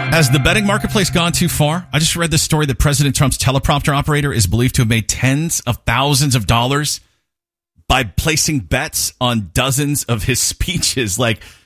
Has the betting marketplace gone too far? I just read this story that President Trump's teleprompter operator is believed to have made tens of thousands of dollars by placing bets on dozens of his speeches. Like,